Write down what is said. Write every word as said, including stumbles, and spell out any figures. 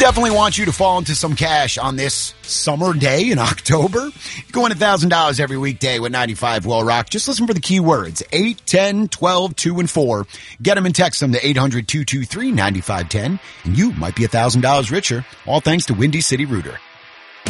definitely want you to fall into some cash on this summer day in October. You go in one thousand dollars every weekday with ninety-five Well Rock. Just listen for the keywords eight, ten, twelve, two, and four. Get them and text them to eight hundred, two two three, nine five one zero, and you might be one thousand dollars richer, all thanks to Windy City Rooter.